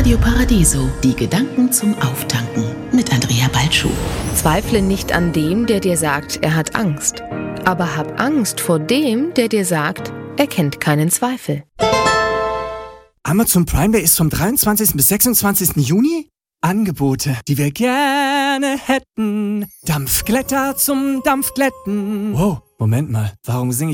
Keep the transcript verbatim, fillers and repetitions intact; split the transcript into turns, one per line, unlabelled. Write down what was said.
Radio Paradiso, die Gedanken zum Auftanken mit Andrea Balschuh.
Zweifle nicht an dem, der dir sagt, er hat Angst. Aber hab Angst vor dem, der dir sagt, er kennt keinen Zweifel.
Amazon Prime Day ist vom dreiundzwanzigsten bis sechsundzwanzigsten Juni. Angebote, die wir gerne hätten. Dampfglätter zum Dampfglätten. Wow, Moment mal, warum singe ich